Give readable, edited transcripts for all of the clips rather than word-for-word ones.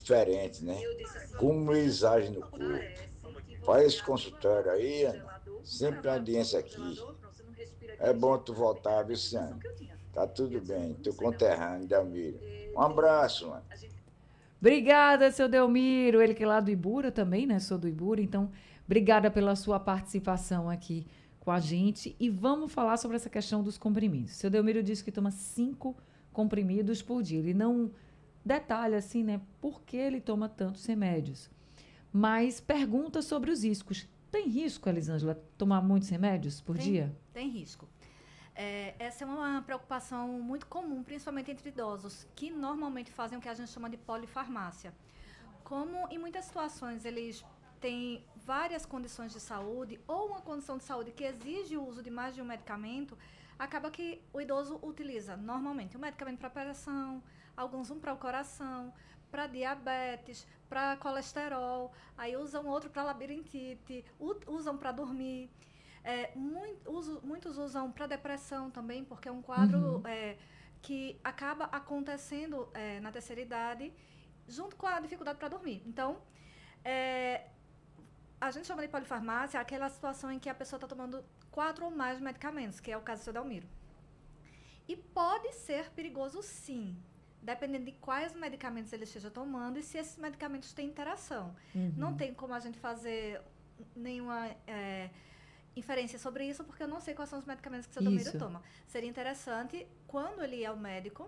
diferentes, né? Como eles agem no corpo. Faz esse consultório aí, Ana. Sempre a audiência aqui. É bom tu voltar, viu, Ciano? Tá tudo bem. Teu conterrâneo, Delmiro. Um abraço, mano. Obrigada, seu Delmiro. Ele que é lá do Ibura também, né? Sou do Ibura. Então, obrigada pela sua participação aqui com a gente. E vamos falar sobre essa questão dos comprimidos. Seu Delmiro disse que toma 5 comprimidos por dia. Ele não detalha, assim, né? Por que ele toma tantos remédios. Mas pergunta sobre os riscos. Tem risco, Elisângela, tomar muitos remédios por dia? Tem risco. Essa é uma preocupação muito comum, principalmente entre idosos, que normalmente fazem o que a gente chama de polifarmácia. Como em muitas situações eles têm várias condições de saúde ou uma condição de saúde que exige o uso de mais de um medicamento, acaba que o idoso utiliza normalmente um medicamento para pressão, alguns um para o coração, para diabetes, para colesterol, aí usam outro para labirintite, usam para dormir. Muitos usam para depressão também, porque é um quadro que acaba acontecendo na terceira idade, junto com a dificuldade para dormir. Então, a gente chama de polifarmácia aquela situação em que a pessoa está tomando 4 ou mais medicamentos, que é o caso do seu Dalmiro. E pode ser perigoso, sim, dependendo de quais medicamentos ele esteja tomando e se esses medicamentos têm interação. Não tem como a gente fazer nenhuma inferência sobre isso, porque eu não sei quais são os medicamentos que o seu Dalmiro toma. Seria interessante, quando ele ir ao médico,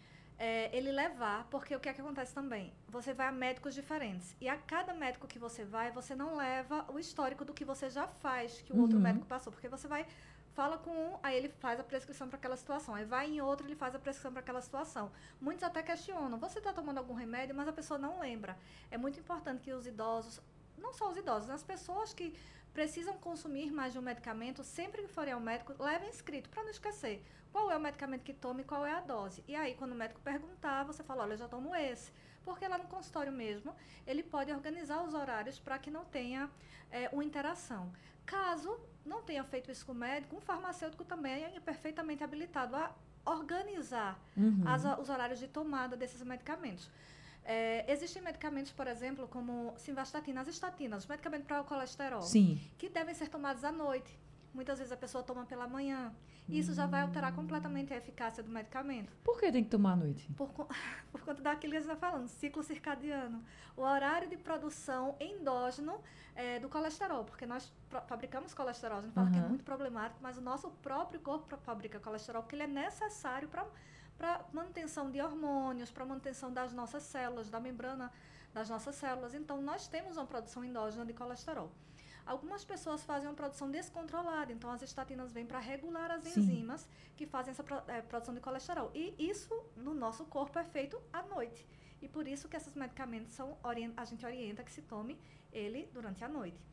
ele levar, porque o que é que acontece também? Você vai a médicos diferentes, e a cada médico que você vai, você não leva o histórico do que você já faz, que o outro médico passou, porque você vai, fala com um, aí ele faz a prescrição para aquela situação, aí vai em outro, ele faz a prescrição para aquela situação. Muitos até questionam, você está tomando algum remédio, mas a pessoa não lembra. É muito importante que os idosos, não só os idosos, as pessoas que precisam consumir mais de um medicamento, sempre que forem ao médico, levem escrito para não esquecer qual é o medicamento que toma e qual é a dose. E aí, quando o médico perguntar, você fala, olha, eu já tomo esse. Porque lá no consultório mesmo, ele pode organizar os horários para que não tenha uma interação. Caso não tenha feito isso com o médico, um farmacêutico também é perfeitamente habilitado a organizar os horários de tomada desses medicamentos. Existem medicamentos, por exemplo, como simvastatina, as estatinas, medicamentos para o colesterol, que devem ser tomados à noite. Muitas vezes a pessoa toma pela manhã. E isso já vai alterar completamente a eficácia do medicamento. Por que tem que tomar à noite? Por conta daquilo que a gente está falando, ciclo circadiano. O horário de produção endógeno do colesterol, porque nós fabricamos colesterol, a gente fala que é muito problemático, mas o nosso próprio corpo fabrica colesterol, porque ele é necessário para manutenção de hormônios, para manutenção das nossas células, da membrana das nossas células. Então, nós temos uma produção endógena de colesterol. Algumas pessoas fazem uma produção descontrolada, então as estatinas vêm para regular as enzimas que fazem essa produção de colesterol. E isso, no nosso corpo, é feito à noite. E por isso que esses medicamentos a gente orienta que se tome ele durante a noite.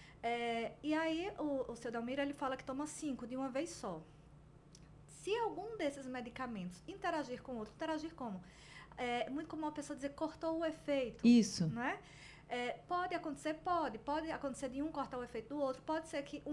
E aí, o seu Delmiro, ele fala que toma 5 de uma vez só. Se algum desses medicamentos interagir com outro, interagir como? É muito comum a pessoa dizer cortou o efeito. Isso. Não é? Pode acontecer? Pode acontecer de um cortar o efeito do outro. Pode ser que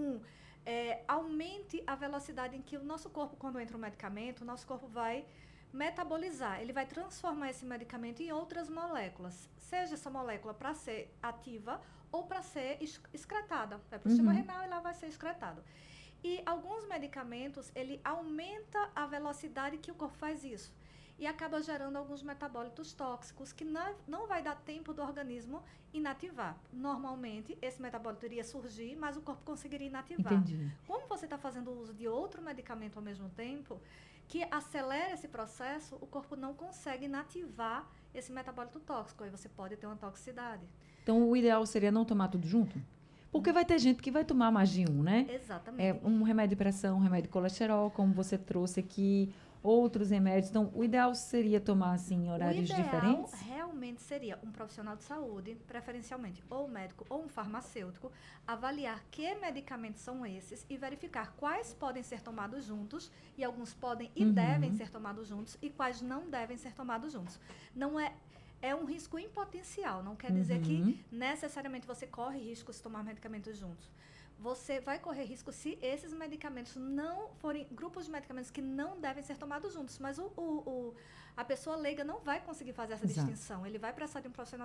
aumente a velocidade em que o nosso corpo, quando entra o medicamento, o nosso corpo vai metabolizar. Ele vai transformar esse medicamento em outras moléculas. Seja essa molécula para ser ativa ou para ser excretada. Vai para o sistema renal e lá vai ser excretado. E alguns medicamentos, ele aumenta a velocidade que o corpo faz isso. E acaba gerando alguns metabólitos tóxicos que não vai dar tempo do organismo inativar. Normalmente, esse metabólito iria surgir, mas o corpo conseguiria inativar. Entendi. Como você está fazendo uso de outro medicamento ao mesmo tempo, que acelera esse processo, o corpo não consegue inativar esse metabólito tóxico. Aí você pode ter uma toxicidade. Então, o ideal seria não tomar tudo junto? Porque vai ter gente que vai tomar mais de um, né? Exatamente. Um remédio de pressão, um remédio de colesterol, como você trouxe aqui, outros remédios. Então, o ideal seria tomar, assim, em horários diferentes? O ideal realmente seria um profissional de saúde, preferencialmente ou um médico ou um farmacêutico, avaliar que medicamentos são esses e verificar quais podem ser tomados juntos, e alguns podem e devem ser tomados juntos, e quais não devem ser tomados juntos. Não é um risco em potencial, não quer dizer que necessariamente você corre risco se tomar medicamentos juntos. Você vai correr risco se esses medicamentos não forem grupos de medicamentos que não devem ser tomados juntos, mas a pessoa leiga não vai conseguir fazer essa distinção. Ele vai precisar de um profissional